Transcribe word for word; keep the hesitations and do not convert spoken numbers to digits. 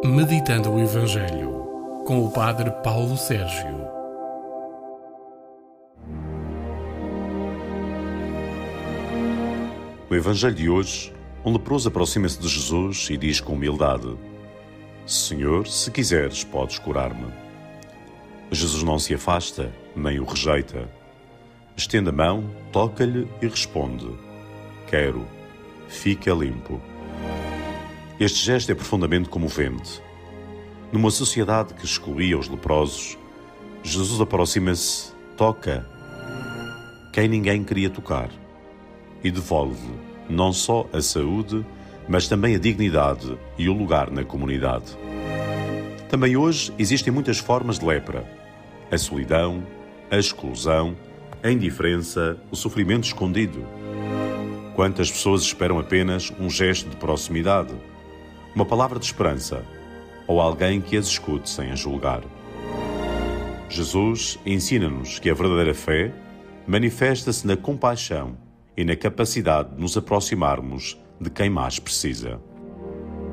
Meditando o Evangelho, com o Padre Paulo Sérgio. No Evangelho de hoje, um leproso aproxima-se de Jesus e diz com humildade: Senhor, se quiseres, podes curar-me. Jesus não se afasta, nem o rejeita. Estende a mão, toca-lhe e responde: Quero, fica limpo. Este gesto é profundamente comovente. Numa sociedade que excluía os leprosos, Jesus aproxima-se, toca quem ninguém queria tocar e devolve não só a saúde, mas também a dignidade e o lugar na comunidade. Também hoje existem muitas formas de lepra: a solidão, a exclusão, a indiferença, o sofrimento escondido. Quantas pessoas esperam apenas um gesto de proximidade, uma palavra de esperança, ou alguém que as escute sem as julgar. Jesus ensina-nos que a verdadeira fé manifesta-se na compaixão e na capacidade de nos aproximarmos de quem mais precisa.